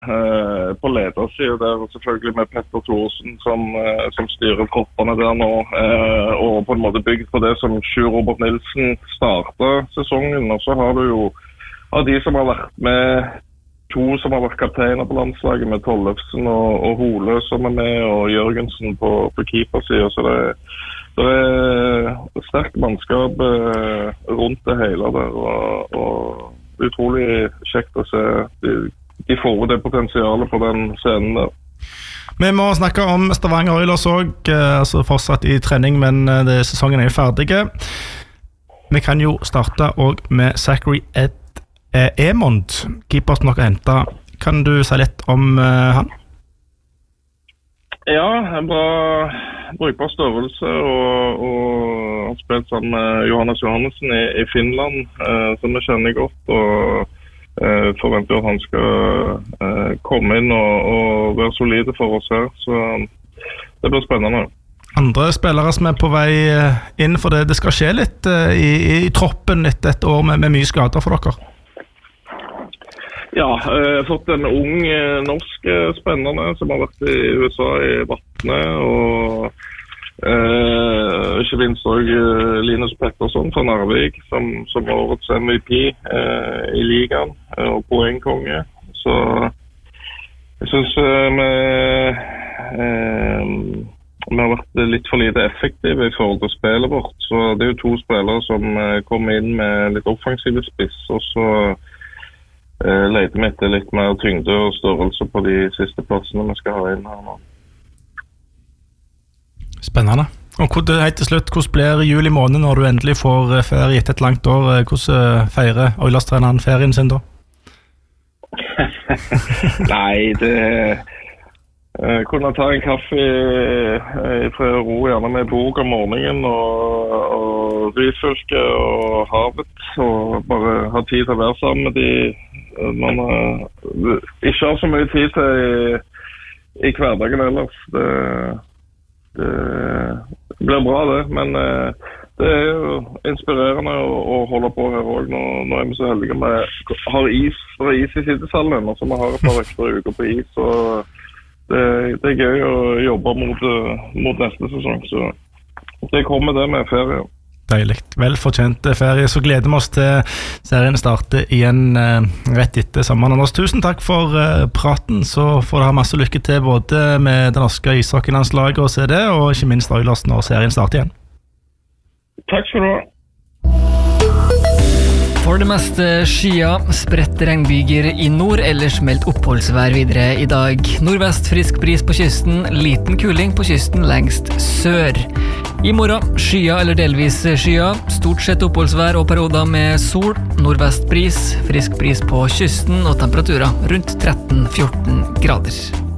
på ledersiden der, og selvfølgelig med Petter Thorsen som styrer troppene der nå, og på en måte bygd på det som Sjur Robert Nilsen startet sesongen, og så har du jo av de som har vært med, 2 som har vært kapteiner på landslaget, med Tollefsen og Hole som med, og Jørgensen på keepersiden, så det sterkt mannskap rundt det hele der, og utrolig kjekt å se de får det potensialet på den scenen der. Vi må snakke om Stavanger Oilers også, altså fortsatt i trening, men sesongen jo ferdige. Vi kan jo starte også med Zachary Emond, keeper som dere hentet. Kan du si litt om han? Ja, en bra brukbar størrelse, og han spilte sammen med Johannes Johannessen i Finland, som vi kjenner godt, og forventer at han skal komme inn og være solide for oss her, så det blir spennende. Andre spillere som på vei inn, for det skal skje litt i troppen etter et år med mye skader for dere. Ja, jeg har fått en ung norsk spennende som har vært i USA i Vatne, og ikke minst også Linus Pettersson fra Narvik som årets MVP i ligaen og poengkonge, så jeg synes vi har vært litt for lite effektive i forhold til spillet vårt, så det jo 2 spillere som kommer inn med litt offensive spiss, og så leter vi etter litt mer tyngde og størrelse på de siste plassene vi skal ha inn her nå. Spennende. Og helt til slutt, hvordan blir juli måned når du endelig får ferie etter et langt år? Hvordan feirer Oilers-treneren ferien sin da? Nei, kunne ta en kaffe i fred og ro, gjerne med bok om morgenen, og Ryfylke og havet, og bare ha tid til å være sammen med de man ikke har så mye tid til i hverdagen ellers. Det blir bra det, men det jo inspirerende å holde på her også. Nå vi så heldige med har is i sidesallen, og så vi har et par ekstra uker på is, og det gøy å jobbe mot neste sesong, så det kommer det med ferie. Deilig, velfortjent ferie, så gleder vi oss til serien starter igjen rett etter sommeren. Anders, tusen takk for praten, så får du ha masse lykke til både med det norske ishockeylandslaget og CD, og ikke minst Oilers når serien starter igjen. Takk skal du ha. For det meste skya, spredt regnbyger i nord, ellers meldt oppholdsvær videre i dag. Nordvest frisk bris på kysten, liten kuling på kysten lengst sør. I morgen skya eller delvis skya, stort sett oppholdsvær og perioder med sol, nordvest bris, frisk bris på kysten og temperaturer rundt 13-14 grader.